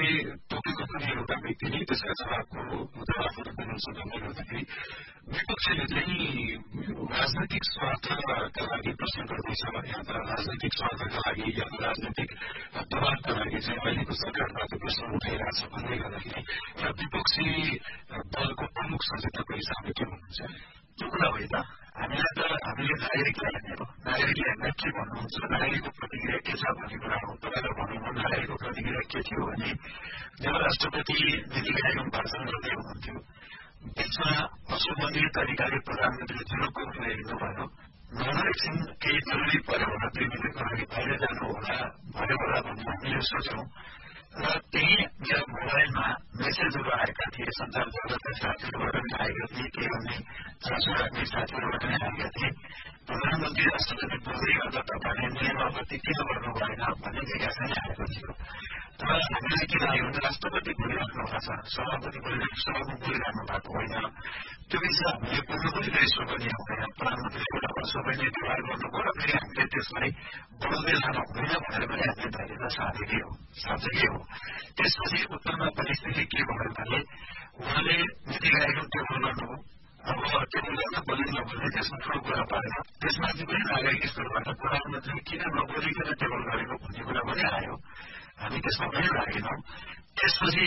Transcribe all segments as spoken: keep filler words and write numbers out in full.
संविधानले तोकेको पनि एउटा व्यक्तिले त्यसका जवाबको जवाबहरू दिनुहुन्छ भन्दै गर्दाखेरि विपक्षले चाहिँ राजनैतिक स्वार्थका लागि प्रश्न गर्दैछ या त राजनैतिक स्वार्थका लागि या त राजनैतिक दबावका लागि चाहिँ अहिलेको सरकारबाट प्रश्न उठाइरहेछ भन्दै गर्दाखेरि र विपक्षी दलको प्रमुख सचेतकको हिसाबले के भन्नुहुन्छ? त्यो कुरा होइन। हामीलाई त हामीले नागरिकलाई हेर्ने हो, नागरिकले हामीलाई के भन्नुहुन्छ, नागरिकको प्रतिक्रिया के छ भन्ने कुरा हो। तपाईँलाई भनौँ न, नागरिकको प्रतिक्रिया के थियो भने जब राष्ट्रपति नीति आयोग भाषण गर्दै हुनुहुन्थ्यो, बिचमा असम्बन्धित तरिकाले प्रधानमन्त्रीले जुरुक्क उठेर हिँड्नुभयो। नभए एकछिन केही जरुरी पर्यो होला, दुई मिनटको लागि बाहिर जानु होला भयो होला भन्ने हामीले सोच्यौँ र त्यही मेरो मोबाइलमा मेसेजहरू आएका थिए, सञ्चार जगतका साथीहरूबाट पनि आएका थिए, केही भन्ने चासो राख्ने साथीहरूबाट पनि आएका थिए। प्रधानमन्त्री राष्ट्रपति बोल्दै गर्दा तपाईँले नियमावती किन गर्नु भएन भन्ने जिज्ञासा नै आएको थियो। तर हामीलाई के लाग्यो भने राष्ट्रपति बोलिराख्नु भएको छ, सभापति बोलिरहेको सभामा बोलिरहनु भएको होइन। त्यो विषय हामीले बोल्नु पनि रेसो पनि हुँदैन। प्रधानमन्त्रीले एउटा सबै नै व्यवहार गर्नुभयो र फेरि हामीले त्यसलाई बढाउँदै लानु हुँदैन भनेर पनि हामीले धैर्यता साधेकै हो साँचेकै हो। त्यसपछि उत्तरमा परिस्थिति के भयो भने उहाँले नीति आयोग टेबल गर्नुभयो। अब टेबल गर्न बोली नबोल्ने त्यसमा ठुलो कुरा परेन। त्यसमाथि पनि नागरिक स्तरबाट प्रधानमन्त्रीले किन नबोलिकन टेबल गरेको भन्ने कुरा पनि आयो। हामी त्यसमा पनि लागेनौँ। त्यसपछि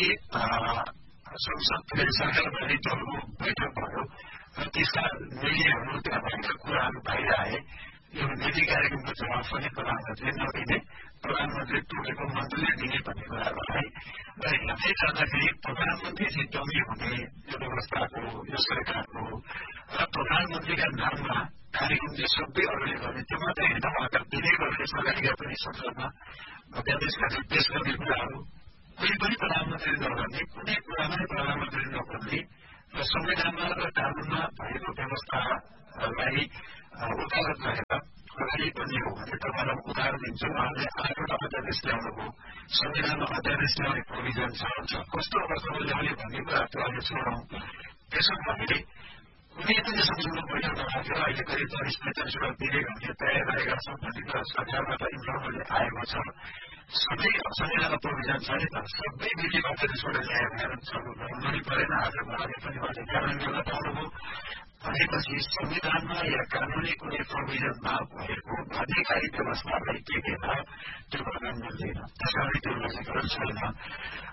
संसद सरकारवादी दलको बैठक भयो र त्यसका मिडियाहरू त्यहाँ भएका कुराहरू बाहिर आए। यो नीति कार्यक्रमको जवाब पनि प्रधानमन्त्रीले नदिने, प्रधानमन्त्री टोकेको मन्त्रीले दिने भन्ने कुराहरू आए र हेर्दै जाँदाखेरि प्रधानमन्त्री चाहिँ डमी हुने यो व्यवस्थाको यो सरकारको र प्रधानमन्त्रीका नाममा कार्यक्रम चाहिँ सबै अरूले गर्ने, त्यो मात्रै होइन, उहाँका विधेयकहरूले सरकारीका पनि संसदमा अध्यादेश खाली पेश गर्ने कुराहरू कोही पनि प्रधानमन्त्रीले नगर्ने, कुनै कुरामा नै प्रधानमन्त्रीले नगर्ने र संविधानमा र कानूनमा भएको व्यवस्थालाई वकालत गरेर अगाडि बढ्ने हो भने तपाईँलाई उदाहरण दिन्छु। उहाँले आठवटा अध्यादेश ल्याउनुभयो, संविधानमा अध्यादेश ल्याउने प्रोभिजन छ, कस्तो अवस्थामा ल्याउने भन्ने कुराहरू अहिले छोडौँ। त्यसो हामीले कुनै पनि संशोधन बैठक नराखेर अहिले करिब चालिस पैँतालिसवटा विधेयक हामीले तयार गरेका छौँ भन्ने कुरा सरकारबाट इन्फर्मले आएको छ। सबै संविधानमा प्रोभिजन छ नि त, सबै विधिमा त्यसबाट ल्याएर गर्नु परेन। आज उहाँले पनि उहाँले कारण गर्न पाउनुभयो भनेपछि संविधानमा या कानुनी कुनै प्रोभिजनमा भएको बाध्यकारी व्यवस्थालाई टेकेर त्यो गर्न मिल्दैन। त्यसकारण त्यो लजिकल छैन।